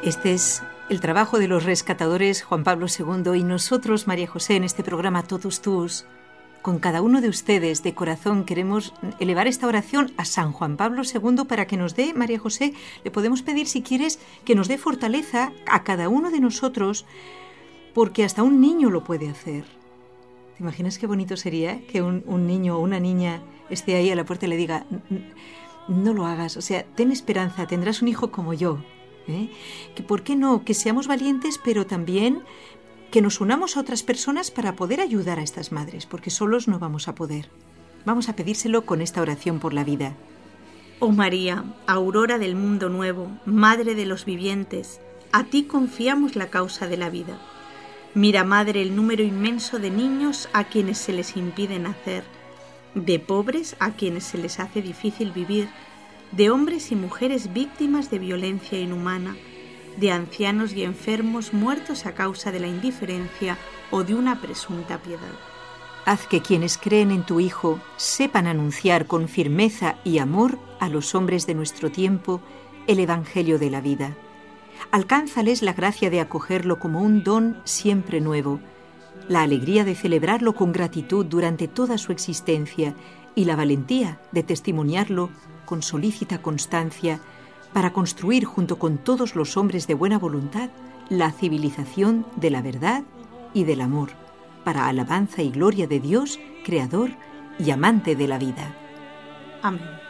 Este es el trabajo de los rescatadores Juan Pablo II y nosotros, María José, en este programa Totus Tuus, con cada uno de ustedes de corazón queremos elevar esta oración a San Juan Pablo II para que nos dé, María José, le podemos pedir si quieres que nos dé fortaleza a cada uno de nosotros, porque hasta un niño lo puede hacer. ¿Te imaginas qué bonito sería que un niño o una niña esté ahí a la puerta y le diga, no lo hagas, o sea, ten esperanza, tendrás un hijo como yo? Que por qué no, que seamos valientes, pero también que nos unamos a otras personas para poder ayudar a estas madres, porque solos no vamos a poder. Vamos a pedírselo con esta oración por la vida. Oh María, aurora del mundo nuevo, Madre de los vivientes, a ti confiamos la causa de la vida. Mira, Madre, el número inmenso de niños a quienes se les impide nacer, de pobres a quienes se les hace difícil vivir, de hombres y mujeres víctimas de violencia inhumana, de ancianos y enfermos muertos a causa de la indiferencia o de una presunta piedad. Haz que quienes creen en tu Hijo sepan anunciar con firmeza y amor a los hombres de nuestro tiempo el Evangelio de la vida. Alcánzales la gracia de acogerlo como un don siempre nuevo, la alegría de celebrarlo con gratitud durante toda su existencia y la valentía de testimoniarlo con solícita constancia para construir junto con todos los hombres de buena voluntad la civilización de la verdad y del amor, para alabanza y gloria de Dios, Creador y amante de la vida. Amén.